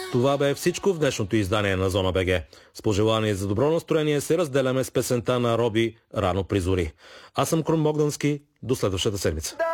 Това бе всичко в днешното издание на Зона БГ. С пожелание за добро настроение се разделяме с песента на Роби "Рано при зори". Аз съм Крум Богдански. До следващата седмица.